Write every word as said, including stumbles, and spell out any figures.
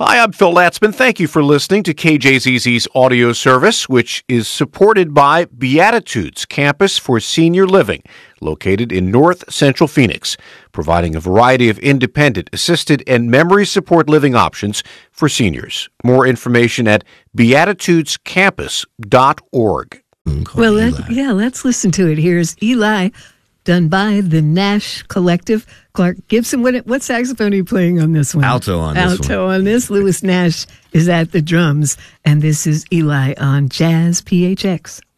Hi, I'm Phil Latzman. Thank you for listening to K J Z Z's audio service, which is supported by Beatitudes Campus for Senior Living, located in North Central Phoenix, providing a variety of independent, assisted, and memory support living options for seniors. More information at beatitudes campus dot org. Well, let, yeah, let's listen to it. Here's Eli, done by the Nash Collective. Clark Gibson, what, what saxophone are you playing on this one? Alto on this one. Alto on this. Lewis Nash is at the drums, and this is Eli on Jazz P H X.